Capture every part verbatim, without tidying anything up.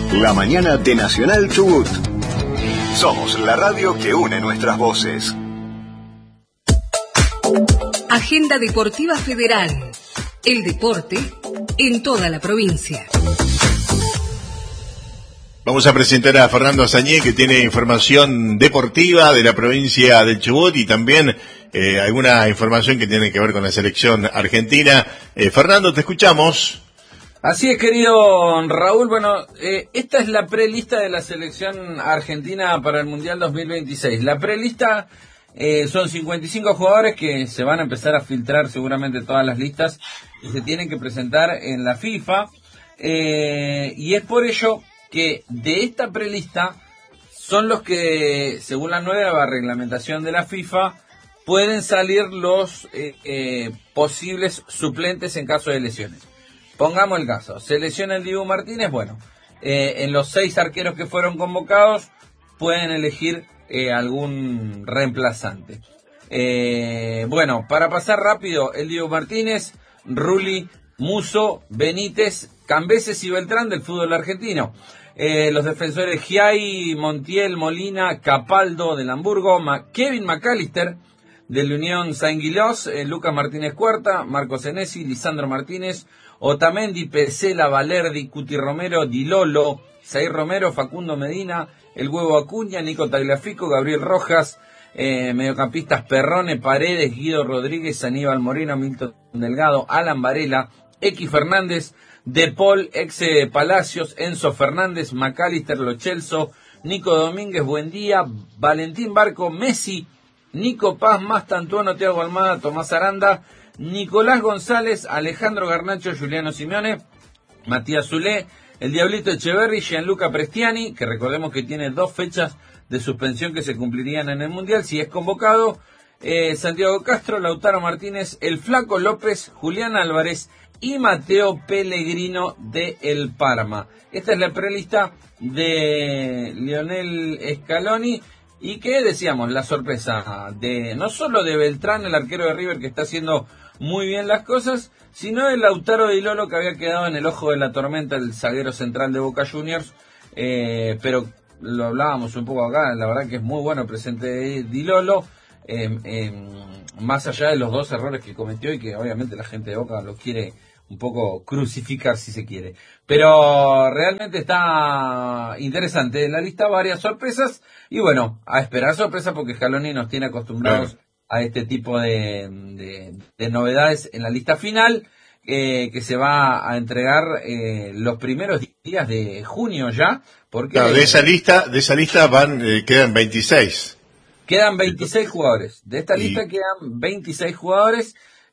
La mañana de Nacional Chubut. Somos la radio que une nuestras voces. Agenda Deportiva Federal. El deporte en toda la provincia. Vamos a presentar a Fernando Azañé, que tiene información deportiva de la provincia del Chubut y también eh, alguna información que tiene que ver con la selección argentina. Eh, Fernando, te escuchamos. Así es, querido Raúl. Bueno, eh, esta es la prelista de la selección argentina para el Mundial dos mil veintiséis. La prelista eh, son cincuenta y cinco jugadores que se van a empezar a filtrar seguramente todas las listas y se tienen que presentar en la FIFA. Eh, y es por ello que de esta prelista son los que, según la nueva reglamentación de la FIFA, pueden salir los eh, eh, posibles suplentes en caso de lesiones. Pongamos el caso, se lesiona el Dibu Martínez, bueno, eh, en los seis arqueros que fueron convocados pueden elegir eh, algún reemplazante. Eh, bueno, para pasar rápido, el Dibu Martínez, Rulli, Musso, Benítez, Cambeses y Beltrán del fútbol argentino. Eh, los defensores Giai, Montiel, Molina, Capaldo del Hamburgo, Ma- Kevin McAllister del Unión Saint-Gilloise, eh, Lucas Martínez Cuarta, Marcos Senesi, Lisandro Martínez, Otamendi, Pesela, Valerdi, Cuti Romero, Di Lolo, Zair Romero, Facundo Medina, El Huevo Acuña, Nico Tagliafico, Gabriel Rojas, eh, mediocampistas Perrone, Paredes, Guido Rodríguez, Aníbal Moreno, Milton Delgado, Alan Varela, X Fernández, De Paul, ex Palacios, Enzo Fernández, McAllister, Lo Celso, Nico Domínguez, Buendía, Valentín Barco, Messi, Nico Paz, Mastantuono, Thiago Almada, Tomás Aranda, Nicolás González, Alejandro Garnacho, Juliano Simeone, Matías Zulé, el Diablito Echeverri, Gianluca Prestiani, que recordemos que tiene dos fechas de suspensión que se cumplirían en el Mundial si es convocado, eh, Santiago Castro, Lautaro Martínez, el Flaco López, Julián Álvarez y Mateo Pellegrino de El Parma. Esta es la prelista de Lionel Scaloni. Y que decíamos, la sorpresa de no solo de Beltrán, el arquero de River, que está haciendo muy bien las cosas, sino de Lautaro Di Lolo, que había quedado en el ojo de la tormenta, el zaguero central de Boca Juniors, eh, pero lo hablábamos un poco acá, la verdad que es muy bueno el presente de Di Lolo, eh, eh, más allá de los dos errores que cometió y que obviamente la gente de Boca lo quiere un poco crucificar si se quiere. Pero realmente está interesante en la lista, varias sorpresas, y bueno, a esperar sorpresas porque Scaloni nos tiene acostumbrados claro. a este tipo de, de, de novedades en la lista final, eh, que se va a entregar eh, los primeros días de junio ya, porque claro, de esa lista, de esa lista van, eh, quedan veintiséis. Quedan veintiséis jugadores. De esta lista y... quedan veintiséis jugadores,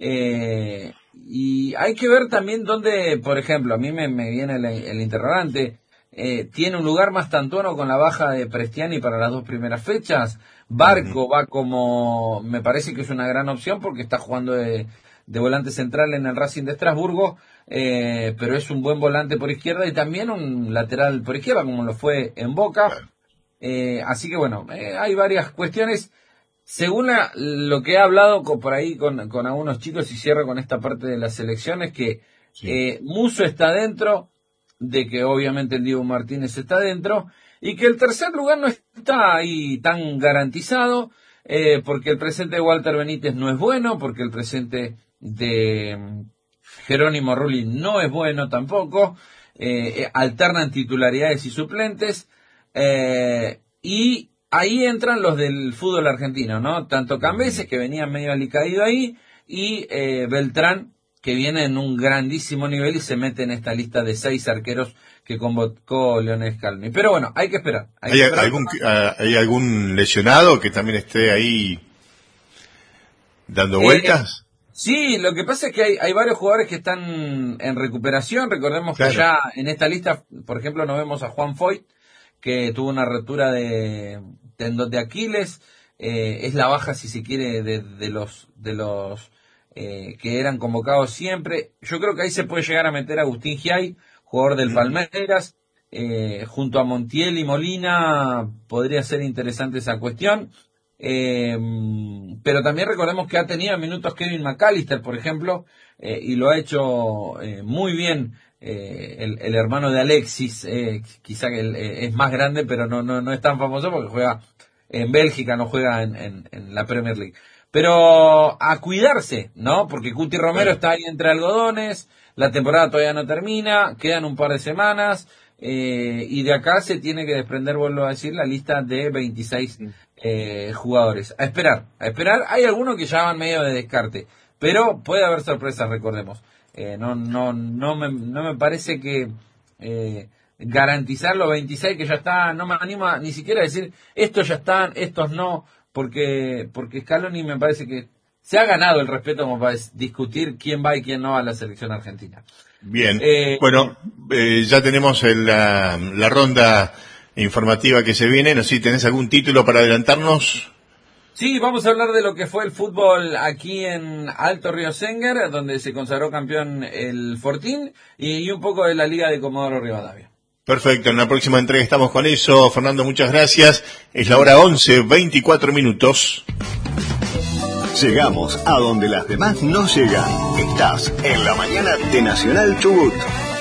eh, y hay que ver también dónde, por ejemplo, a mí me, me viene el, el interrogante, eh, ¿tiene un lugar Mastantuono con la baja de Prestiani para las dos primeras fechas? Barco uh-huh. va como, me parece que es una gran opción porque está jugando de, de volante central en el Racing de Estrasburgo, eh, pero es un buen volante por izquierda y también un lateral por izquierda como lo fue en Boca, eh, así que bueno, eh, hay varias cuestiones. Según la, lo que he hablado con, por ahí con, con algunos chicos, y cierro con esta parte de las elecciones, que sí. eh, Musso está dentro, de que obviamente el Dibu Martínez está dentro, y que el tercer lugar no está ahí tan garantizado, eh, porque el presente de Walter Benítez no es bueno, porque el presente de Jerónimo Rulli no es bueno tampoco, eh, alternan titularidades y suplentes, eh, y ahí entran los del fútbol argentino, ¿no? Tanto Cambeses, que venía medio alicaído ahí, y eh, Beltrán, que viene en un grandísimo nivel y se mete en esta lista de seis arqueros que convocó Lionel Scaloni. Pero bueno, hay que esperar. Hay, ¿Hay, que esperar. Algún, ¿Hay algún lesionado que también esté ahí dando Eh, vueltas? Sí, lo que pasa es que hay, hay varios jugadores que están en recuperación. Recordemos claro. que ya en esta lista, por ejemplo, nos vemos a Juan Foyt, que tuvo una rotura de tendón de Aquiles, eh, es la baja, si se quiere, de, de los de los eh, que eran convocados siempre. Yo creo que ahí se puede llegar a meter a Agustín Giai, jugador del Palmeiras, eh, junto a Montiel y Molina, podría ser interesante esa cuestión. Eh, pero también recordemos que ha tenido minutos Kevin McAllister, por ejemplo, eh, y lo ha hecho eh, muy bien eh, el, el hermano de Alexis, eh, quizá que el, eh, es más grande, pero no, no, no es tan famoso porque juega en Bélgica, no juega en, en, en la Premier League. Pero a cuidarse, ¿no? Porque Cuti Romero está ahí entre algodones, la temporada todavía no termina, quedan un par de semanas, eh, y de acá se tiene que desprender, vuelvo a decir, la lista de veintiséis eh, jugadores. A esperar, a esperar. Hay algunos que ya van medio de descarte, pero puede haber sorpresas, recordemos. Eh, no, no, no me, no me parece que eh, garantizar los veintiséis que ya están, no me animo a ni siquiera a decir estos ya están, estos no, porque, porque Scaloni me parece que se ha ganado el respeto como para discutir quién va y quién no va a la selección argentina. Bien, eh, bueno, eh, ya tenemos el, la, la ronda informativa que se viene, no sé si tenés algún título para adelantarnos. Sí, vamos a hablar de lo que fue el fútbol aquí en Alto Río Senger, donde se consagró campeón el Fortín, y, y un poco de la Liga de Comodoro Rivadavia. Perfecto, en la próxima entrega estamos con eso. Fernando, muchas gracias. Es la hora once, veinticuatro minutos. Llegamos a donde las demás no llegan. Estás en la mañana de Nacional Chubut.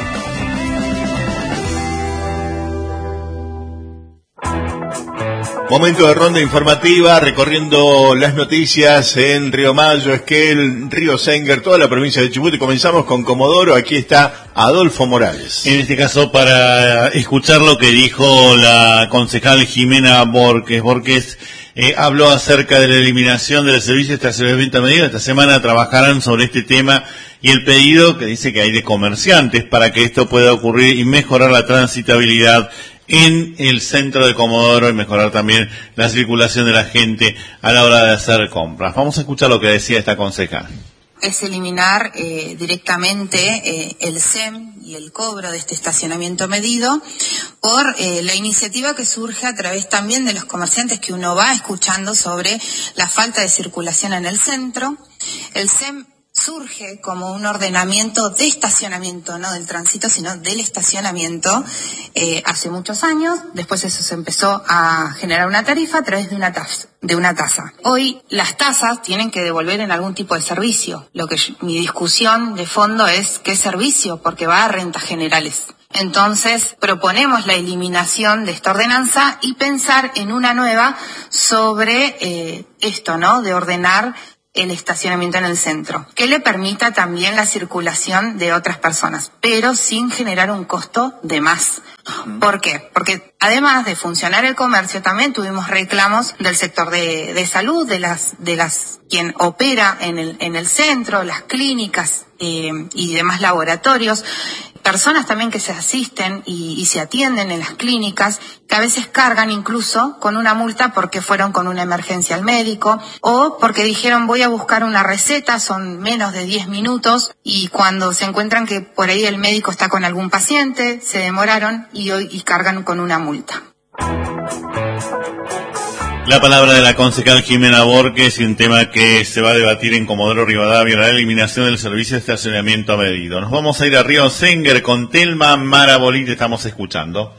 Momento de ronda informativa, recorriendo las noticias en Río Mayo, Esquel, Río Senger, toda la provincia de Chubut. Y comenzamos con Comodoro. Aquí está Adolfo Morales. En este caso, para escuchar lo que dijo la concejal Jimena Borges. Borges eh, habló acerca de la eliminación del servicio de estacionamiento a medida. Esta semana trabajarán sobre este tema y el pedido que dice que hay de comerciantes para que esto pueda ocurrir y mejorar la transitabilidad en el centro de Comodoro y mejorar también la circulación de la gente a la hora de hacer compras. Vamos a escuchar lo que decía esta concejal. Es eliminar eh, directamente eh, el S E M y el cobro de este estacionamiento medido por eh, la iniciativa que surge a través también de los comerciantes que uno va escuchando sobre la falta de circulación en el centro. El S E M surge como un ordenamiento de estacionamiento, no del tránsito, sino del estacionamiento, eh, hace muchos años. Después eso se empezó a generar una tarifa a través de una tasa. de una tasa. Hoy las tasas tienen que devolver en algún tipo de servicio. Lo que yo, mi discusión de fondo es qué servicio, porque va a rentas generales. Entonces proponemos la eliminación de esta ordenanza y pensar en una nueva sobre eh, esto, ¿no? De ordenar el estacionamiento en el centro, que le permita también la circulación de otras personas, pero sin generar un costo de más. ¿Por qué? Porque además de funcionar el comercio, también tuvimos reclamos del sector de, de salud, de las, de las, quien opera en el, en el centro, las clínicas eh, y demás laboratorios, personas también que se asisten y, y se atienden en las clínicas, que a veces cargan incluso con una multa porque fueron con una emergencia al médico o porque dijeron voy a buscar una receta, son menos de diez minutos y cuando se encuentran que por ahí el médico está con algún paciente, se demoraron y hoy y cargan con una multa. La palabra de la concejal Jimena Borges y un tema que se va a debatir en Comodoro Rivadavia, la eliminación del servicio de estacionamiento a medido. Nos vamos a ir a Río Senger con Telma Marabolí, te estamos escuchando.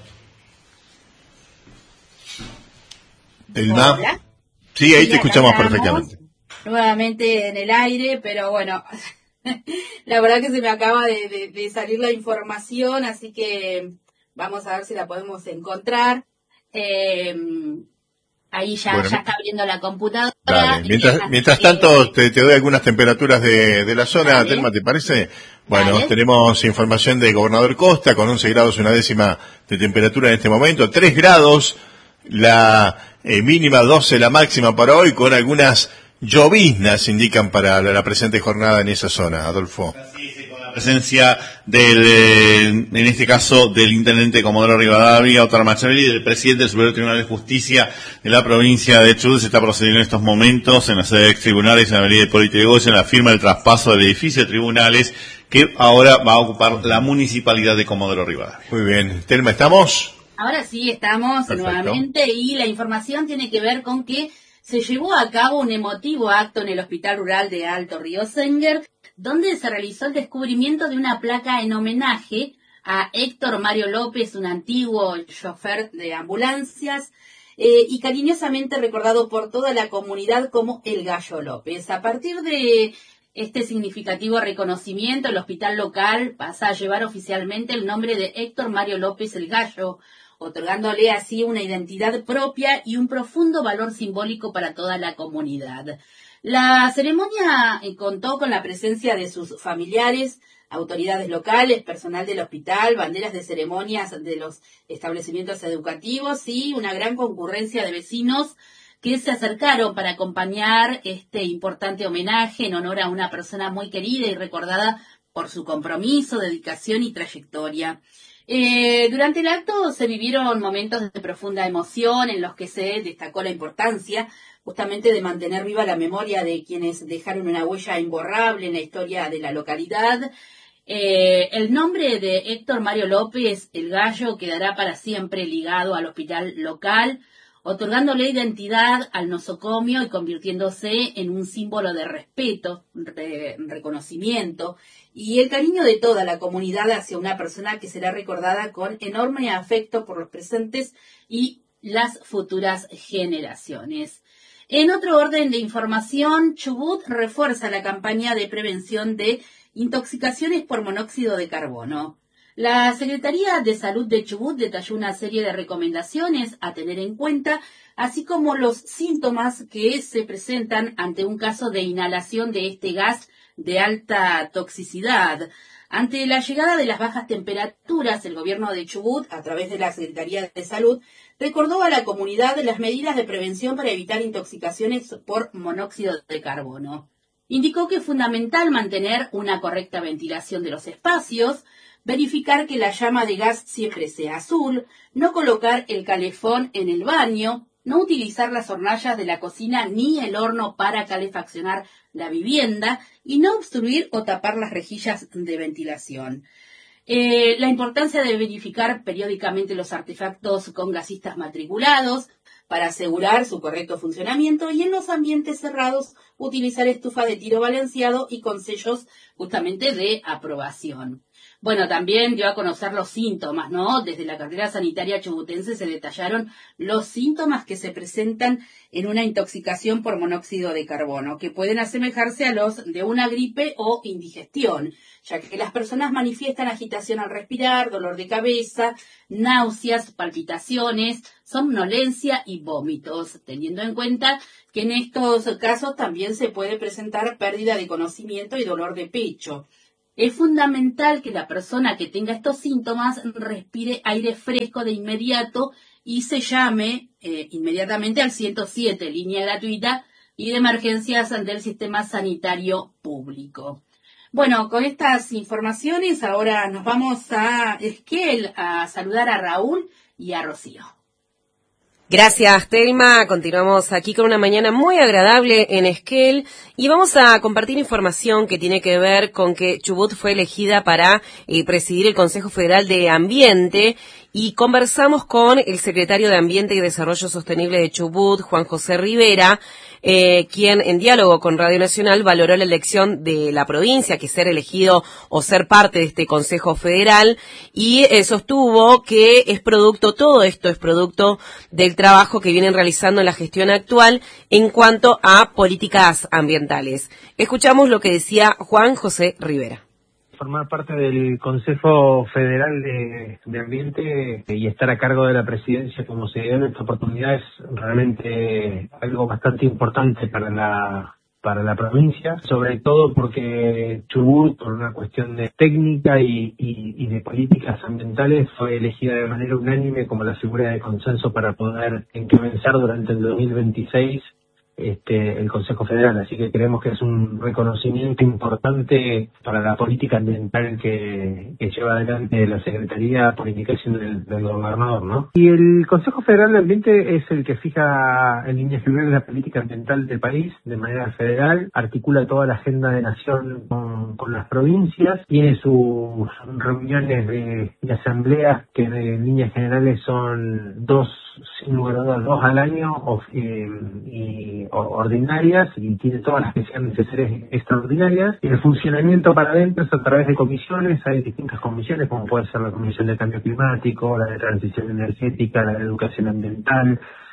Telma. Hola. Sí, ahí Sí, te escuchamos acá perfectamente. Nuevamente en el aire, pero bueno, la verdad que se me acaba de, de, de salir la información, así que vamos a ver si la podemos encontrar. Eh, Ahí ya, Bueno, ya está abriendo la computadora. Dale. Mientras, Y, mientras eh, tanto, te, te doy algunas temperaturas de, de la zona, Dale. Telma, ¿te parece? Bueno, Dale. tenemos información de Gobernador Costa, con once grados una décima de temperatura en este momento, tres grados la eh, mínima, doce la máxima para hoy, con algunas lloviznas indican para la, la presente jornada en esa zona, Adolfo. La presencia del, eh, en este caso, del intendente de Comodoro Rivadavia, Otar Machabeli, y del presidente del Superior Tribunal de Justicia de la provincia de Chubut. Se está procediendo en estos momentos en la sede de ex tribunales en la avenida Hipólito Yrigoyen, en la firma del traspaso del edificio de tribunales que ahora va a ocupar la municipalidad de Comodoro Rivadavia. Muy bien. Telma, ¿estamos? Ahora sí, estamos Perfecto. nuevamente y la información tiene que ver con que se llevó a cabo un emotivo acto en el Hospital Rural de Alto Río Senger, donde se realizó el descubrimiento de una placa en homenaje a Héctor Mario López, un antiguo chofer de ambulancias, eh, y cariñosamente recordado por toda la comunidad como el Gallo López. A partir de este significativo reconocimiento, el hospital local pasa a llevar oficialmente el nombre de Héctor Mario López el Gallo, otorgándole así una identidad propia y un profundo valor simbólico para toda la comunidad. La ceremonia contó con la presencia de sus familiares, autoridades locales, personal del hospital, banderas de ceremonias de los establecimientos educativos y una gran concurrencia de vecinos que se acercaron para acompañar este importante homenaje en honor a una persona muy querida y recordada por su compromiso, dedicación y trayectoria. Eh, durante el acto se vivieron momentos de profunda emoción en los que se destacó la importancia justamente de mantener viva la memoria de quienes dejaron una huella imborrable en la historia de la localidad. Eh, el nombre de Héctor Mario López el Gallo quedará para siempre ligado al hospital local, otorgándole identidad al nosocomio y convirtiéndose en un símbolo de respeto, de reconocimiento y el cariño de toda la comunidad hacia una persona que será recordada con enorme afecto por los presentes y las futuras generaciones. En otro orden de información, Chubut refuerza la campaña de prevención de intoxicaciones por monóxido de carbono. La Secretaría de Salud de Chubut detalló una serie de recomendaciones a tener en cuenta, así como los síntomas que se presentan ante un caso de inhalación de este gas de alta toxicidad. Ante la llegada de las bajas temperaturas, el gobierno de Chubut, a través de la Secretaría de Salud, recordó a la comunidad las medidas de prevención para evitar intoxicaciones por monóxido de carbono. Indicó que es fundamental mantener una correcta ventilación de los espacios, verificar que la llama de gas siempre sea azul, no colocar el calefón en el baño, no utilizar las hornallas de la cocina ni el horno para calefaccionar la vivienda y no obstruir o tapar las rejillas de ventilación. Eh, la importancia de verificar periódicamente los artefactos con gasistas matriculados para asegurar su correcto funcionamiento y en los ambientes cerrados utilizar estufa de tiro balanceado y con sellos justamente de aprobación. Bueno, también dio a conocer los síntomas, ¿no? Desde la cartera sanitaria chubutense se detallaron los síntomas que se presentan en una intoxicación por monóxido de carbono, que pueden asemejarse a los de una gripe o indigestión, ya que las personas manifiestan agitación al respirar, dolor de cabeza, náuseas, palpitaciones, somnolencia y vómitos, teniendo en cuenta que en estos casos también se puede presentar pérdida de conocimiento y dolor de pecho. Es fundamental que la persona que tenga estos síntomas respire aire fresco de inmediato y se llame eh, inmediatamente al ciento siete, línea gratuita y de emergencias del sistema sanitario público. Bueno, con estas informaciones ahora nos vamos a Esquel a saludar a Raúl y a Rocío. Gracias, Telma. Continuamos aquí con una mañana muy agradable en Esquel y vamos a compartir información que tiene que ver con que Chubut fue elegida para eh, presidir el Consejo Federal de Ambiente y conversamos con el secretario de Ambiente y Desarrollo Sostenible de Chubut, Juan José Rivera, eh, quien en diálogo con Radio Nacional valoró la elección de la provincia, que ser elegido o ser parte de este Consejo Federal, y eh, sostuvo que es producto, todo esto es producto del trabajo que vienen realizando en la gestión actual en cuanto a políticas ambientales. Escuchamos lo que decía Juan José Rivera. Formar parte del Consejo Federal de, de Ambiente y estar a cargo de la presidencia como se dio en esta oportunidad es realmente algo bastante importante para la para la provincia, sobre todo porque Chubut, por una cuestión de técnica y, y, y de políticas ambientales, fue elegida de manera unánime como la figura de consenso para poder encabezar durante el dos mil veintiséis Este, el Consejo Federal, así que creemos que es un reconocimiento importante para la política ambiental que, que lleva adelante la Secretaría por indicación del, del gobernador, ¿no? Y el Consejo Federal de Ambiente es el que fija en líneas generales la política ambiental del país de manera federal, articula toda la agenda de nación con, con las provincias, tiene sus reuniones de, de asambleas que en líneas generales son dos, sin lugar a dudas, dos al año o, eh, y ordinarias y tiene todas las que sean necesarias extraordinarias. Y el funcionamiento para adentro es a través de comisiones, hay distintas comisiones como puede ser la Comisión de Cambio Climático, la de Transición Energética, la de Educación Ambiental,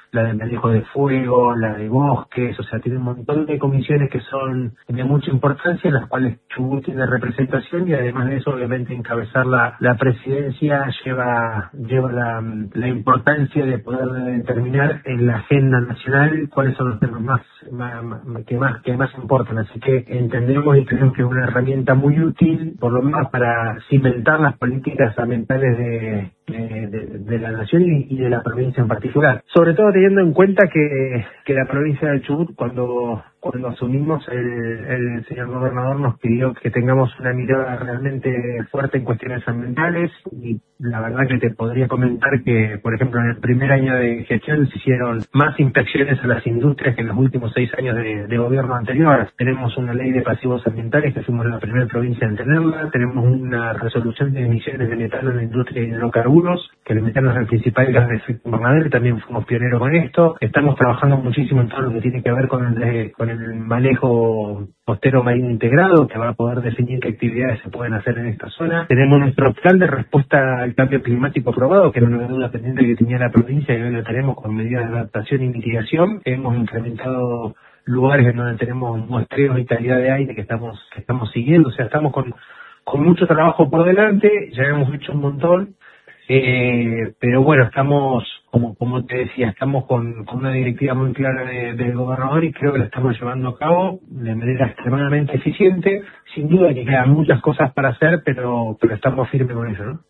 la de manejo de fuego, la de bosques, o sea, tiene un montón de comisiones que son de mucha importancia, en las cuales Chubut tiene representación, y además de eso, obviamente, encabezar la, la presidencia lleva lleva la, la importancia de poder determinar en la agenda nacional cuáles son los temas más, más, más que más que más importan. Así que entendemos y creemos que es una herramienta muy útil, por lo menos para cimentar las políticas ambientales de, de, de, de la nación y, y de la provincia en particular. Sobre todo teniendo en cuenta que, que la provincia de Chubut, cuando cuando asumimos, el, el señor gobernador nos pidió que tengamos una mirada realmente fuerte en cuestiones ambientales, y la verdad que te podría comentar que, por ejemplo, en el primer año de gestión se hicieron más inspecciones a las industrias que en los últimos seis años de, de gobierno anterior. Tenemos una ley de pasivos ambientales, que fuimos la primera provincia en tenerla. Tenemos una resolución de emisiones de metano en la industria de hidrocarburos, que el metano es el principal gas de efecto invernadero, y también fuimos pioneros con esto. Estamos trabajando muchísimo en todo lo que tiene que ver con el, con el manejo costero marino integrado, que va a poder definir qué actividades se pueden hacer en esta zona. Tenemos nuestro plan de respuesta al cambio climático aprobado, que era una deuda pendiente que tenía la provincia, y hoy lo tenemos con medidas de adaptación y mitigación. Hemos incrementado lugares en donde tenemos muestreos y calidad de aire que estamos que estamos siguiendo. O sea, estamos con, con mucho trabajo por delante, ya hemos hecho un montón. Eh, pero bueno, estamos, como como te decía, estamos con, con una directiva muy clara de, del gobernador, y creo que la estamos llevando a cabo de manera extremadamente eficiente. Sin duda que quedan muchas cosas para hacer, pero, pero estamos firmes con eso, ¿no?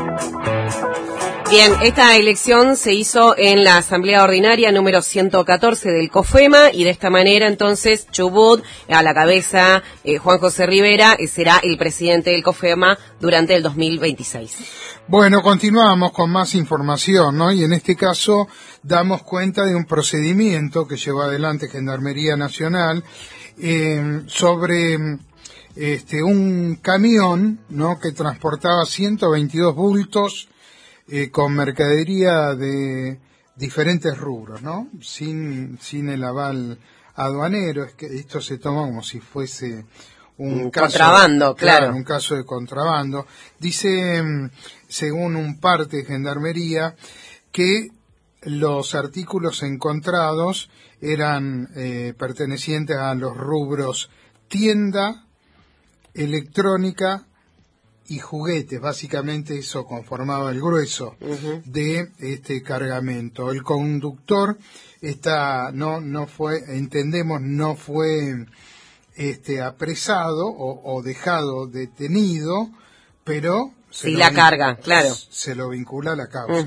Bien, esta elección se hizo en la Asamblea Ordinaria número ciento catorce del COFEMA, y de esta manera entonces Chubut, a la cabeza eh, Juan José Rivera, eh, será el presidente del COFEMA durante el dos mil veintiséis. Bueno, continuamos con más información, ¿no? Y en este caso damos cuenta de un procedimiento que llevó adelante Gendarmería Nacional eh, sobre este un camión, ¿no?, que transportaba ciento veintidós bultos Eh, con mercadería de diferentes rubros, ¿no? Sin, sin el aval aduanero. Es que esto se toma como si fuese un, un caso, contrabando, claro. claro. Un caso de contrabando. Dice, según un parte de Gendarmería, que los artículos encontrados eran eh, pertenecientes a los rubros tienda, electrónica y juguetes. Básicamente eso conformaba el grueso uh-huh. de este cargamento. El conductor está no no fue, entendemos, no fue este apresado o, o dejado detenido, pero sí la carga, claro. Se lo vincula a la causa. Uh-huh.